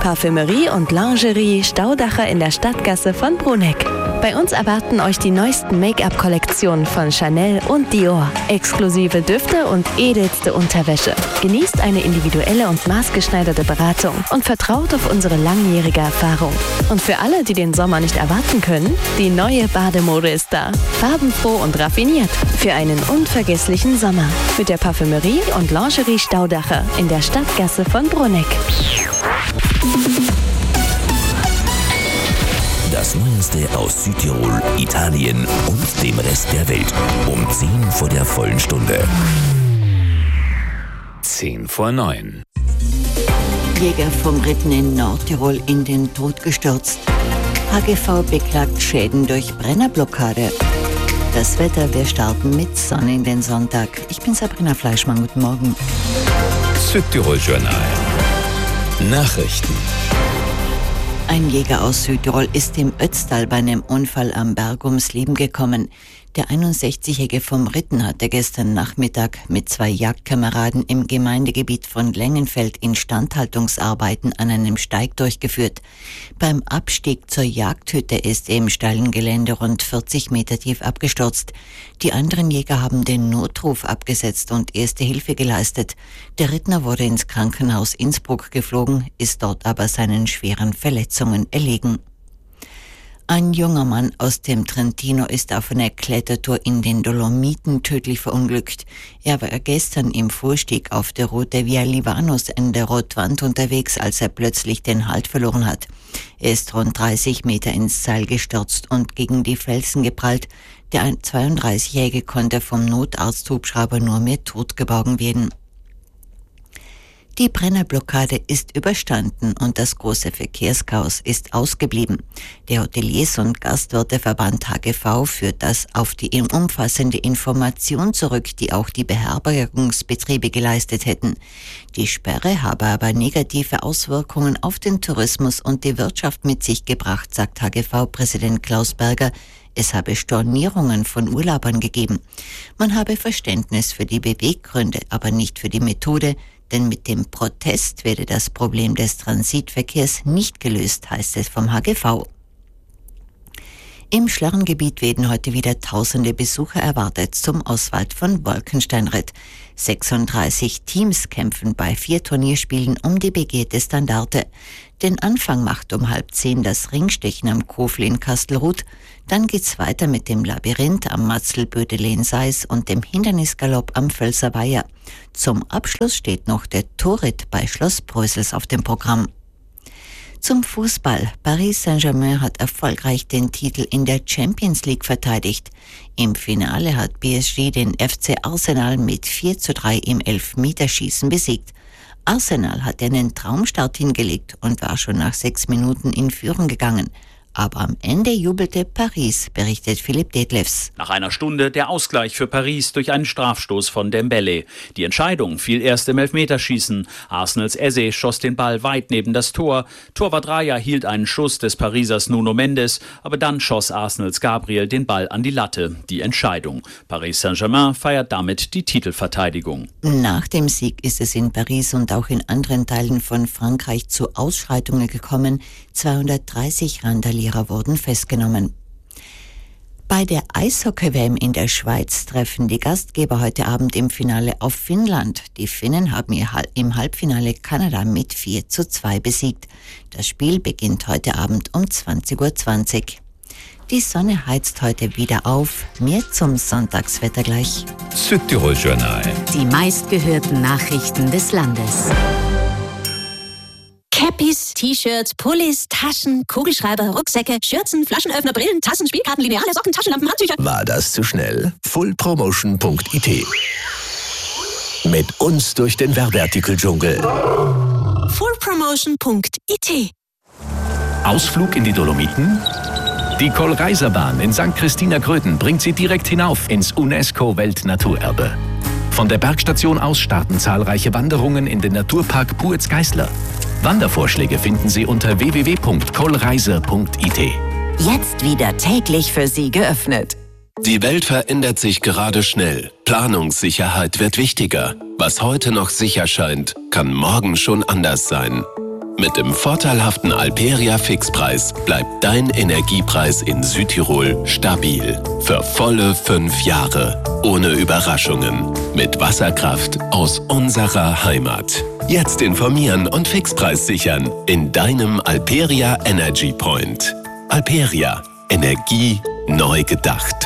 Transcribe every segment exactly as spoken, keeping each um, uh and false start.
Parfümerie und Lingerie Staudacher in der Stadtgasse von Bruneck. Bei uns erwarten euch die neuesten Make-up-Kollektionen von Chanel und Dior. Exklusive Düfte und edelste Unterwäsche. Genießt eine individuelle und maßgeschneiderte Beratung und vertraut auf unsere langjährige Erfahrung. Und für alle, die den Sommer nicht erwarten können, die neue Bademode ist da. Farbenfroh und raffiniert. Für einen unvergesslichen Sommer. Mit der Parfümerie und Lingerie Staudacher in der Stadtgasse von Bruneck. Das Neueste aus Südtirol, Italien und dem Rest der Welt. Um zehn vor der vollen Stunde. Zehn vor neun. Jäger vom Ritten in Nordtirol in den Tod gestürzt. H G V beklagt Schäden durch Brennerblockade. Das Wetter, wir starten mit Sonne in den Sonntag. Ich bin Sabrina Fleischmann, guten Morgen. Südtirol Journal. Nachrichten. Ein Jäger aus Südtirol ist im Ötztal bei einem Unfall am Berg ums Leben gekommen. Der einundsechzigjährige vom Ritten hatte gestern Nachmittag mit zwei Jagdkameraden im Gemeindegebiet von Längenfeld Instandhaltungsarbeiten an einem Steig durchgeführt. Beim Abstieg zur Jagdhütte ist er im steilen Gelände rund vierzig Meter tief abgestürzt. Die anderen Jäger haben den Notruf abgesetzt und erste Hilfe geleistet. Der Rittner wurde ins Krankenhaus Innsbruck geflogen, ist dort aber seinen schweren Verletzungen erlegen. Ein junger Mann aus dem Trentino ist auf einer Klettertour in den Dolomiten tödlich verunglückt. Er war gestern im Vorstieg auf der Route Via Livanus in der Rotwand unterwegs, als er plötzlich den Halt verloren hat. Er ist rund dreißig Meter ins Seil gestürzt und gegen die Felsen geprallt. Der zweiunddreißigjährige konnte vom Notarzthubschrauber nur mehr tot geborgen werden. Die Brennerblockade ist überstanden und das große Verkehrschaos ist ausgeblieben. Der Hoteliers- und Gastwirteverband H G V führt das auf die umfassende Information zurück, die auch die Beherbergungsbetriebe geleistet hätten. Die Sperre habe aber negative Auswirkungen auf den Tourismus und die Wirtschaft mit sich gebracht, sagt H G V-Präsident Klaus Berger. Es habe Stornierungen von Urlaubern gegeben. Man habe Verständnis für die Beweggründe, aber nicht für die Methode, denn mit dem Protest werde das Problem des Transitverkehrs nicht gelöst, heißt es vom H G V. Im Schlarrengebiet werden heute wieder tausende Besucher erwartet zum Oswald von Wolkensteinritt. sechsunddreißig Teams kämpfen bei vier Turnierspielen um die begehrte Standarte. Den Anfang macht um halb zehn das Ringstechen am Kofel in Kastelruth. Dann geht's weiter mit dem Labyrinth am Matzelbödele in Seis und dem Hindernisgalopp am Völser Weiher. Zum Abschluss steht noch der Torritt bei Schloss Brösels auf dem Programm. Zum Fußball. Paris Saint-Germain hat erfolgreich den Titel in der Champions League verteidigt. Im Finale hat P S G den F C Arsenal mit vier zu drei im Elfmeterschießen besiegt. Arsenal hat einen Traumstart hingelegt und war schon nach sechs Minuten in Führung gegangen. Aber am Ende jubelte Paris, berichtet Philipp Detlefs. Nach einer Stunde der Ausgleich für Paris durch einen Strafstoß von Dembélé. Die Entscheidung fiel erst im Elfmeterschießen. Arsenals Eze schoss den Ball weit neben das Tor. Torwart Raya hielt einen Schuss des Parisers Nuno Mendes, aber dann schoss Arsenals Gabriel den Ball an die Latte. Die Entscheidung. Paris Saint-Germain feiert damit die Titelverteidigung. Nach dem Sieg ist es in Paris und auch in anderen Teilen von Frankreich zu Ausschreitungen gekommen. zweihundertdreißig Randalierer wurden festgenommen. Bei der Eishockey-W M in der Schweiz treffen die Gastgeber heute Abend im Finale auf Finnland. Die Finnen haben im Halbfinale Kanada mit vier zu zwei besiegt. Das Spiel beginnt heute Abend um zwanzig Uhr zwanzig. Die Sonne heizt heute wieder auf. Mehr zum Sonntagswetter gleich. Südtirol Journal. Die meistgehörten Nachrichten des Landes. Cappies, T-Shirts, Pullis, Taschen, Kugelschreiber, Rucksäcke, Schürzen, Flaschenöffner, Brillen, Tassen, Spielkarten, Lineale, Socken, Taschenlampen, Handtücher. War das zu schnell? full promotion punkt I T. Mit uns durch den Werbeartikeldschungel. full promotion punkt I T. Ausflug in die Dolomiten? Die Kohlreiserbahn in Sankt Christina Gröden bringt Sie direkt hinauf ins UNESCO-Weltnaturerbe. Von der Bergstation aus starten zahlreiche Wanderungen in den Naturpark Buetz-Geißler. Wandervorschläge finden Sie unter w w w punkt kohlreise punkt I T. Jetzt wieder täglich für Sie geöffnet. Die Welt verändert sich gerade schnell. Planungssicherheit wird wichtiger. Was heute noch sicher scheint, kann morgen schon anders sein. Mit dem vorteilhaften Alperia Fixpreis bleibt dein Energiepreis in Südtirol stabil. Für volle fünf Jahre. Ohne Überraschungen. Mit Wasserkraft aus unserer Heimat. Jetzt informieren und Fixpreis sichern in deinem Alperia Energy Point. Alperia. Energie neu gedacht.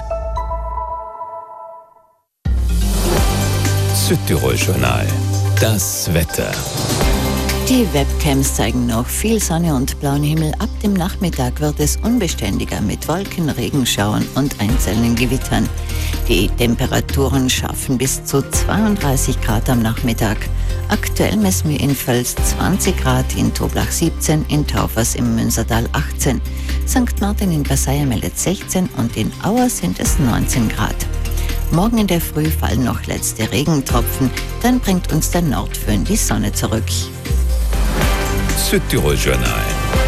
Südtirol Journal. Das Wetter. Die Webcams zeigen noch viel Sonne und blauen Himmel. Ab dem Nachmittag wird es unbeständiger mit Wolken, Regenschauern und einzelnen Gewittern. Die Temperaturen schaffen bis zu zweiunddreißig Grad am Nachmittag. Aktuell messen wir in Völs zwanzig Grad, in Toblach siebzehn, in Taufers im Münstertal achtzehn. Sankt Martin in Passaia meldet sechzehn und in Auer sind es neunzehn Grad. Morgen in der Früh fallen noch letzte Regentropfen, dann bringt uns der Nordföhn die Sonne zurück. Südtirol Journal.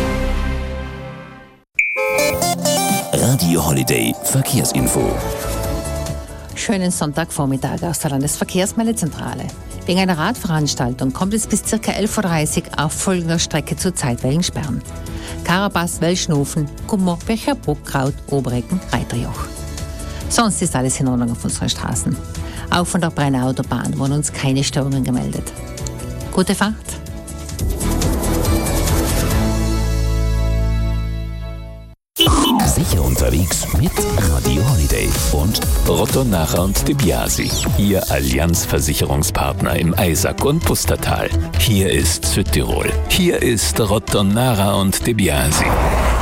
Radio Holiday Verkehrsinfo. Schönen Sonntagvormittag aus der Landesverkehrsmeldezentrale. Wegen einer Radveranstaltung kommt es bis ca. elf Uhr dreißig auf folgender Strecke zu zeitweiligen Sperren. Karabas, Welschnofen, Gummer, Becherbruck, Kraut, Oberecken, Reiterjoch. Sonst ist alles in Ordnung auf unseren Straßen. Auch von der Brenner Autobahn wurden uns keine Störungen gemeldet. Gute Fahrt! Sicher unterwegs mit Radio Holiday und Rotto-Nacher und De Biasi, Ihr Allianz-Versicherungspartner im Eisack und Pustertal. Hier ist Südtirol. Hier ist Rotto-Nacher und De Biasi.